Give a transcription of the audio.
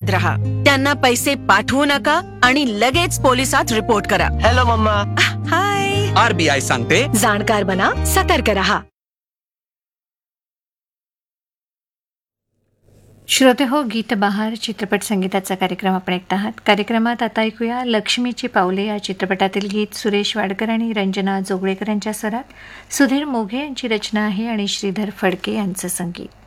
सावध रहा. त्यांना पैसे पाठवू नका आणि लगेच पोलिसात रिपोर्ट करा. Hello mamma. हाय. RBI सांगते, जाणकार बना, सतर्क रहा. श्रोते हो, गीत बहार चित्रपट संगीताचा कार्यक्रम आपण ऐकत आहात. कार्यक्रमात आता ऐकूया लक्ष्मीची पावले या चित्रपटातील गीत. सुरेश वाडकर आणि रंजना जोगळेकर यांच्या स्वरात, सुधीर मोघे यांची रचना आहे आणि श्रीधर फडके यांचं संगीत.